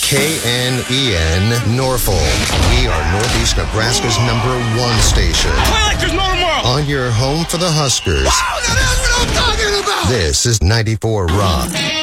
KNEN Norfolk. We are Northeast Nebraska's #1 station. Play like there's no tomorrow. On your home for the Huskers. Wow, that's what I'm talking about. This is 94 Rock.